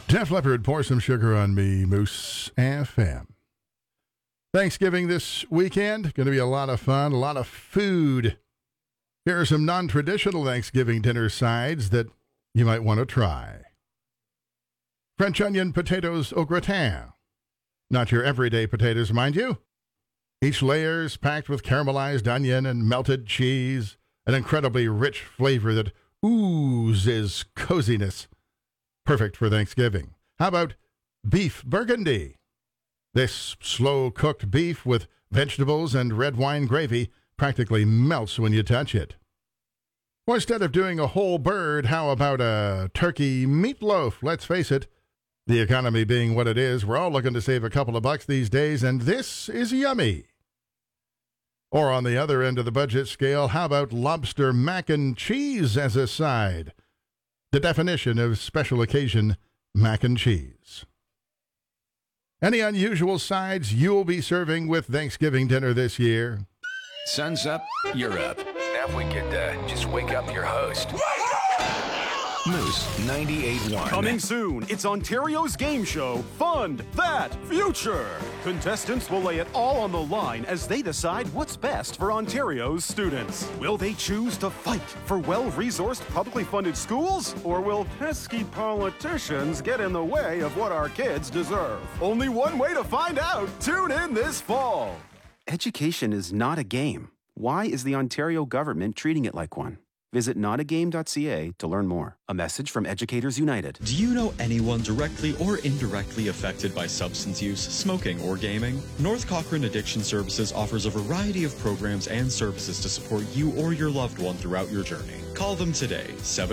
Def Leppard, Pour Some Sugar on Me, Moose FM. Thanksgiving this weekend. Going to be a lot of fun, a lot of food. Here are some non-traditional Thanksgiving dinner sides that you might want to try. French onion potatoes au gratin. Not your everyday potatoes, mind you. Each layer is packed with caramelized onion and melted cheese, an incredibly rich flavor that oozes coziness. Perfect for Thanksgiving. How about beef burgundy? This slow-cooked beef with vegetables and red wine gravy practically melts when you touch it. Or instead of doing a whole bird, how about a turkey meatloaf? Let's face it, the economy being what it is, we're all looking to save a couple of bucks these days, and this is yummy. Or on the other end of the budget scale, how about lobster mac and cheese as a side? The definition of special occasion mac and cheese. Any unusual sides you'll be serving with Thanksgiving dinner this year? Sun's up, you're up. Now if we could just wake up your host. Moose 98.1. Coming soon, it's Ontario's game show, Fund That Future. Contestants will lay it all on the line as they decide what's best for Ontario's students. Will they choose to fight for well-resourced, publicly funded schools? Or will pesky politicians get in the way of what our kids deserve? Only one way to find out. Tune in this fall. Education is not a game. Why is the Ontario government treating it like one? Visit notagame.ca to learn more. A message from Educators United. Do you know anyone directly or indirectly affected by substance use, smoking, or gaming? North Cochrane Addiction Services offers a variety of programs and services to support you or your loved one throughout your journey. Call them today,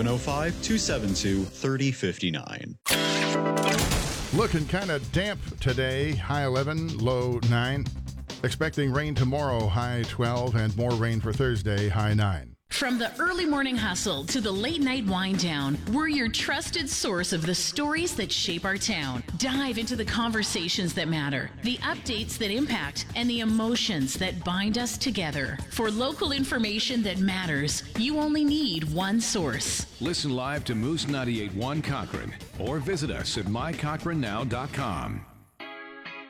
705-272-3059. Looking kind of damp today, high 11, low 9. Expecting rain tomorrow, high 12, and more rain for Thursday, high 9. From the early morning hustle to the late night wind down, we're your trusted source of the stories that shape our town. Dive into the conversations that matter, the updates that impact, and the emotions that bind us together. For local information that matters, you only need one source. Listen live to Moose 98.1 Cochrane or visit us at mycochranenow.com.